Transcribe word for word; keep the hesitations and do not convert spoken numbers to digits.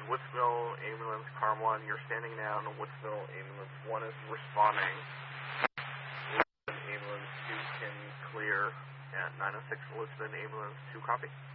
Woodsville Ambulance, Car one, you're standing down. Woodsville Ambulance one is responding. Ambulance two can clear at nine oh six Elizabeth Ambulance two, copy.